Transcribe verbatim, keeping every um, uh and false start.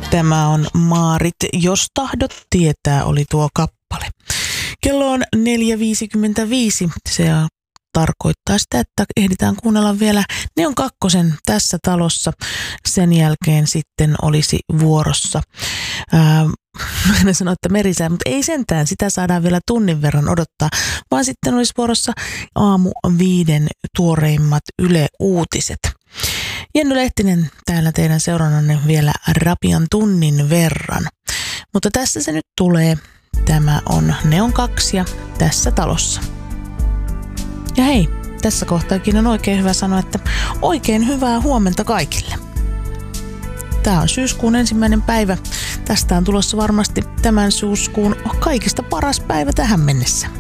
Tämä on Maarit, jos tahdot tietää, oli tuo kappale. Kello on neljä viisikymmentäviisi. Se tarkoittaa sitä, että ehditään kuunnella vielä Neon kakkosen tässä talossa. Sen jälkeen sitten olisi vuorossa. Ää, Mä sanoin, että merisää, mutta ei sentään. Sitä saadaan vielä tunnin verran odottaa. Vaan sitten olisi vuorossa aamu viiden tuoreimmat Yle Uutiset. Jenny Lehtinen täällä teidän seurannanne vielä rapian tunnin verran. Mutta tässä se nyt tulee. Tämä on Neon kaksi ja tässä talossa. Ja hei, tässä kohtaakin on oikein hyvä sanoa, että oikein hyvää huomenta kaikille. Tämä on syyskuun ensimmäinen päivä. Tästä on tulossa varmasti tämän syyskuun kaikista paras päivä tähän mennessä.